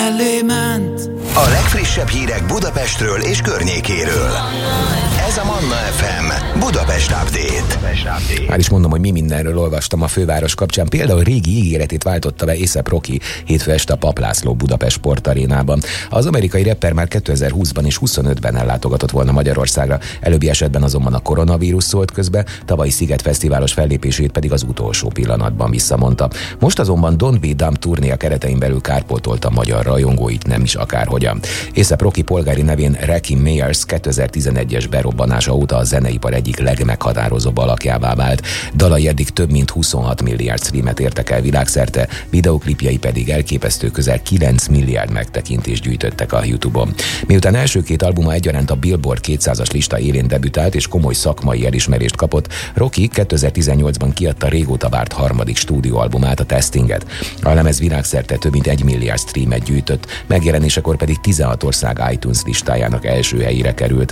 mellé ment. A legfrissebb hírek Budapestről és környékéről. Ez a Manna FM Budapest Update. Már is mondom, hogy mi mindenről olvastam a főváros kapcsán. Például régi ígéretét váltotta be A$AP Rocky hétfő este a Papp László Budapest Sportarénában. Az amerikai rapper már 2020-ban és 25-ben ellátogatott volna Magyarországra. Előbbi esetben azonban a koronavírus szólt közbe, tavalyi Sziget Fesztiválos fellépését pedig az utolsó pillanatban visszamondta. Most azonban Don't Be Dumb turnéja keretein belül kárpótolta magyar rajongóit, nem is akárhogyan. A$AP Rocky polgári nevén Rakim Mayers 2011-es berobbanása óta a zeneipar egyik legmeghatározóbb alakjává vált. Dalai eddig több mint 26 milliárd streamet értek el világszerte, videóklipjei pedig elképesztő közel 9 milliárd megtekintést gyűjtöttek a YouTube-on. Miután első két albuma egyaránt a Billboard 200-as lista élén debütált és komoly szakmai elismerést kapott, Rocky 2018-ban kiadta régóta várt harmadik stúdióalbumát, a Testinget. A lemez világszerte több mint 1 milliárd streamet gyűjtött, megjelenésekor pedig 16 ország iTunes listájának első helyére került.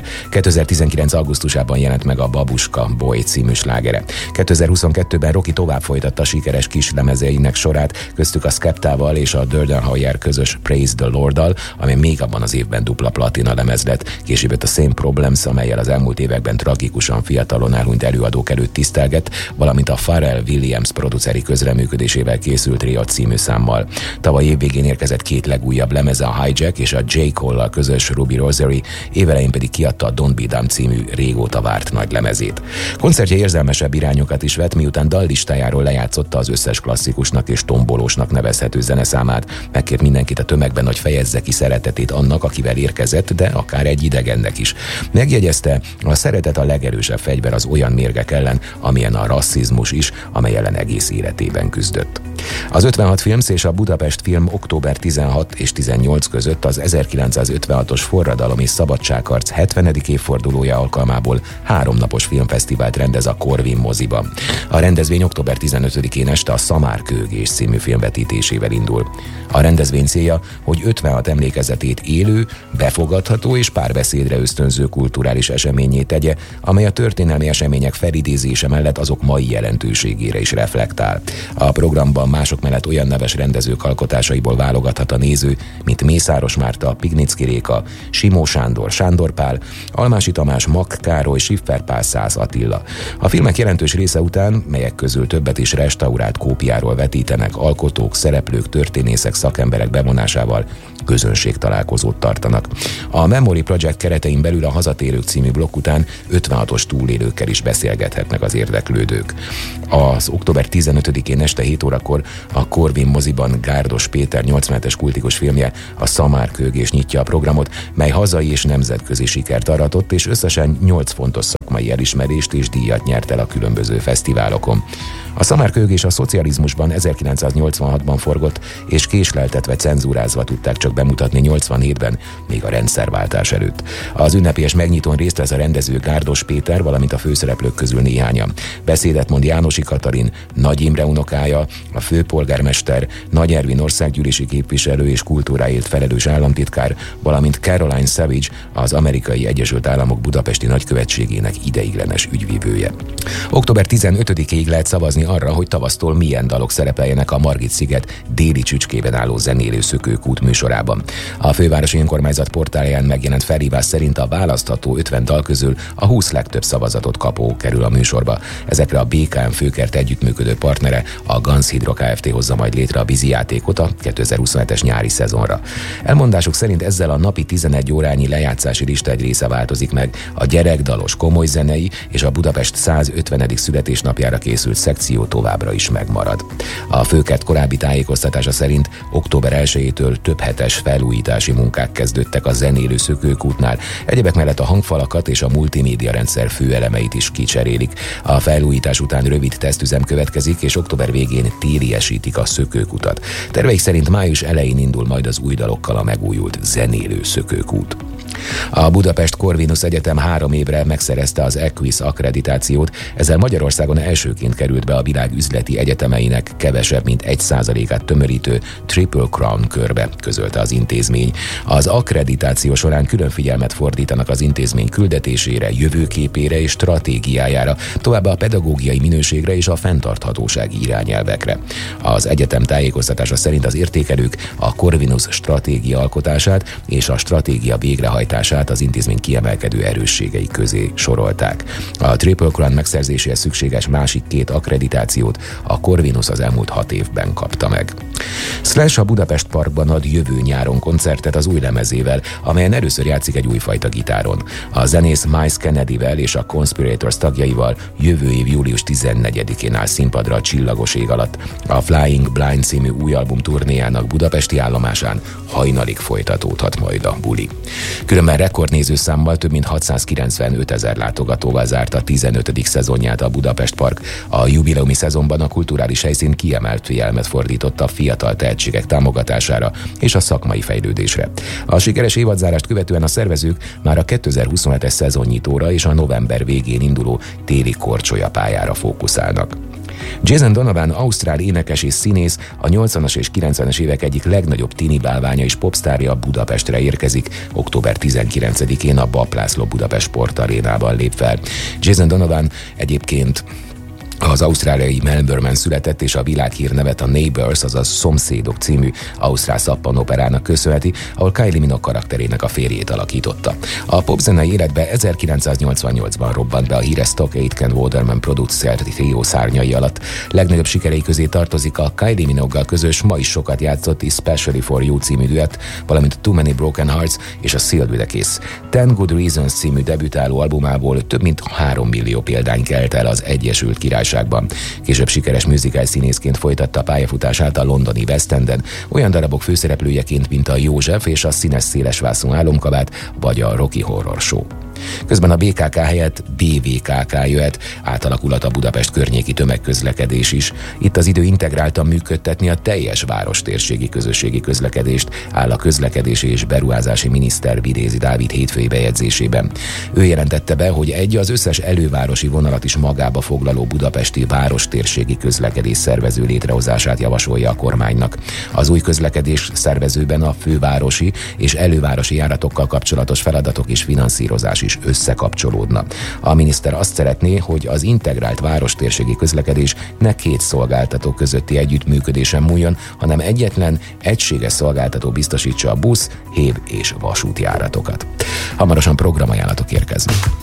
2019. augusztusában jelent meg a Babuska Boy című slágere. 2022-ben Rocky tovább folytatta a sikeres kis lemezeinek sorát, köztük a Skeptával és a Durden Hoyer közös Praise the Lord-dal, ami még abban az évben dupla platina lemez lett. Később jött a Same Problems, amellyel az elmúlt években tragikusan fiatalon elhunyt előadók előtt tisztelgett, valamint a Pharrell Williams produceri közreműködésével készült Ria című számmal. Tavaly évvégén érkezett két legújabb lemeze, a Hijack és a J. Cole-lal közös Ruby Rosary, évelején pedig kiadta a Don't Be Dumb című régóta várt nagy lemezét. Koncertje érzelmesebb irányokat is vett, miután dallistájáról lejátszotta az összes klasszikusnak és tombolósnak nevezhető zeneszámát, megkért mindenkit a tömegben, hogy fejezze ki szeretetét annak, akivel érkezett, de akár egy idegennek is. Megjegyezte, a szeretet a legerősebb fegyver az olyan mérgek ellen, amilyen a rasszizmus is, amely ellen egész életében küzdött. Az 56 Films és a Budapest Film október 16 és 18 között az 1956-os forradalom és szabadságharc 70. évfordulója alkalmából 3 napos filmfesztivált rendez a Corvin moziban. A rendezvény október 15-én este a Szamárkőgés című filmvetítésével indul. A rendezvény célja, hogy 56 emlékezetét élő, befogadható és párbeszédre ösztönző kulturális eseményé tegye, amely a történelmi események felidézése mellett azok mai jelentőségére is reflektál. A programban mások mellett olyan neves rendezők alkotásaiból válogathat a néző, mint Mészáros Márta, Pignicki Réka, Simó Sándor, Sándor Pál, Almási Tamás, Mak Károly, Schiffer Pál, Szász Attila. A filmek jelentős része után, melyek közül többet is restaurált kópiáról vetítenek, alkotók, szereplők, történészek, szakemberek bevonásával közönségtalálkozót tartanak. A Memory Project keretein belül a Hazatérők című blokk után 56-os túlélőkkel is beszélgethetnek az érdeklődők. Az október 15-én este 7 órakor a Corvin moziban Gárdos Péter 87-es kultikus filmje, a Szamárkőgés nyitja a programot, mely hazai és nemzetközi sikert aratott, és összesen 8 fontos szakmai elismerést és díjat nyert el a különböző fesztiválokon. A Szamárkőgés a szocializmusban 1986-ban forgott, és késleltetve, cenzúrázva tudták csak bemutatni 87-ben, még a rendszerváltás előtt. Az ünnepélyes megnyitón részt vesz a rendező Gárdos Péter, valamint a főszereplők közül néhányan. Beszédet mond Jánosi Katalin, Nagy Imre unokája, a főpolgármester, Nagy Ervin országgyűlési képviselő és kultúráért felelős államtitkár, valamint Caroline Savage, az Amerikai Egyesült Államok budapesti nagykövetségének ideiglenes ügyvivője. Október 15-ig lehet szavazni arra, hogy tavasztól milyen dalok szerepeljenek a Margit-sziget déli csücskében álló zenélő Szökőkút műsorában. A fővárosi önkormányzat portálján megjelent felhívás szerint a választható 50 dal közül a 20 legtöbb szavazatot kapó kerül a műsorba. Ezekre a BKM Főkert együttműködő partnere, a Ganz Hydro Kft. Hozza majd létre a vízijátékot a 2027-es nyári szezonra. Elmondásuk szerint ezzel a napi 11 órányi lejátszási lista egy része változik meg, a gyerekdalos, komoly zenei és a Budapest 150. születésnapjára készült szekció továbbra is megmarad. A Főkert korábbi tájékoztatása szerint október 1-től több hetes felújítási munkák kezdődtek a zenélő Szökőkútnál, egyebek mellett a hangfalakat és a multimédia rendszer főelemeit is kicserélik. A felújítás után rövid tesztüzem következik, és október végén téliesítik a Szökőkutat. Terveik szerint május elején indul majd az új dalokkal a megújult zenélő Szökőkút. A Budapest Corvinus Egyetem 3 évre megszerezte az EQUIS akkreditációt, ezzel Magyarországon elsőként került be a világ üzleti egyetemeinek kevesebb mint 1%-át tömörítő Triple Crown körbe, közölte az intézmény. Az akkreditáció során külön figyelmet fordítanak az intézmény küldetésére, jövőképére és stratégiájára, továbbá a pedagógiai minőségre és a fenntarthatósági irányelvekre. Az egyetem tájékoztatása szerint az értékelők a Corvinus stratégia alkotását és a stratégia végrehajtását az intézmény kiemelkedő erősségei közé sorolták. A Triple Crown megszerzéséhez szükséges másik 2 akkreditációt a Corvinus az elmúlt 6 évben kapta meg. Slash a Budapest Parkban ad jövő nyáron koncertet az új lemezével, amelyen először játszik egy újfajta gitáron. A zenész Miles Kennedy-vel és a Conspirators tagjaival jövő év július 14-én áll színpadra a csillagos ég alatt. A Flying Blind című új album turnéjának budapesti állomásán hajnalig folytatódhat majd a buli. Különben rekordnézőszámmal több mint 695 000 látogatóval zárta a 15. szezonját a Budapest Park. A jubileumi szezonban a kulturális helyszín kiemelt figyelmet fordított a fiatal tehetségek támogatására és a szakmai fejlődésre. A sikeres évadzárást követően a szervezők már a 2027-es szezonnyitóra és a november végén induló téli korcsolyapályára fókuszálnak. Jason Donovan, ausztrál énekes és színész, a 80-as és 90-es évek egyik legnagyobb tini bálványa és popsztárja Budapestre érkezik. Október 19-én a Bap László Budapest Sportarénában lép fel. Jason Donovan egyébként az ausztráliai Melbourne-ben született, és a világhírnevet a Neighbours, azaz Szomszédok című ausztrál szappanoperának köszönheti, ahol Kylie Minogue karakterének a férjét alakította. A popzenei életbe 1988-ban robbant be a híres Stock Aitken Waterman producer trió szárnyai alatt. Legnagyobb sikerei közé tartozik a Kylie Minogue-gal közös, ma is sokat játszott Especially for You című duett, valamint a Too Many Broken Hearts és a Sealed with a Kiss. 10 Good Reasons című debütáló albumából több mint 3 millió példány kelt el az Egyesült Királyságban. Később sikeres musical színészként folytatta a pályafutását a londoni West Enden, olyan darabok főszereplőjeként, mint a József és a Színes szélesvászon álomkabát, vagy a Rocky Horror Show. Közben a BKK helyett BVKK jöhet, átalakulhat a Budapest környéki tömegközlekedés is. Itt az idő integráltan működtetni a teljes várostérségi közösségi közlekedést, áll a közlekedési és beruházási miniszter Vitézi Dávid hétfői bejegyzésében. Ő jelentette be, hogy az összes elővárosi vonalat is magába foglaló budapesti várostérségi közlekedés szervező létrehozását javasolja a kormánynak. Az új közlekedés szervezőben a fővárosi és elővárosi járatokkal kapcsolatos feladatok és finanszírozás is összekapcsolódna. A miniszter azt szeretné, hogy az integrált várostérségi közlekedés ne 2 szolgáltató közötti együttműködésen múljon, hanem egyetlen, egységes szolgáltató biztosítsa a busz, hév és vasútjáratokat. Hamarosan programajánlatok érkeznek.